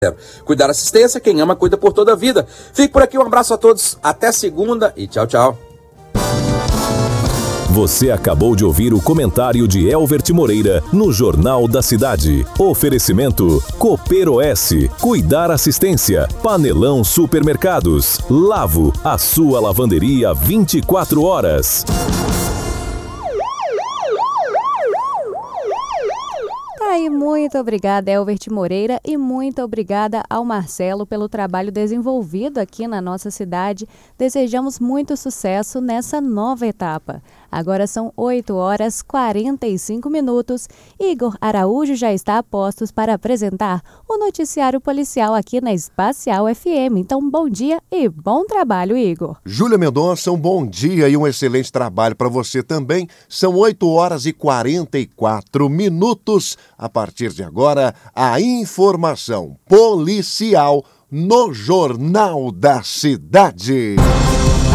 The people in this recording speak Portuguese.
Cuidar assistência, quem ama cuida por toda a vida. Fique por aqui, um abraço a todos, até segunda e tchau, tchau. Você acabou de ouvir o comentário de Elvert Moreira no Jornal da Cidade. Oferecimento Cooper OS, Cuidar Assistência, Panelão Supermercados, Lavo, a sua lavanderia 24 horas. E muito obrigada, Elvert Moreira, e muito obrigada ao Marcelo pelo trabalho desenvolvido aqui na nossa cidade. Desejamos muito sucesso nessa nova etapa. Agora são 8h45. Igor Araújo já está a postos para apresentar o noticiário policial aqui na Espacial FM. Então, bom dia e bom trabalho, Igor. Júlia Mendonça, um bom dia e um excelente trabalho para você também. São 8h44. A partir de agora, a informação policial no Jornal da Cidade.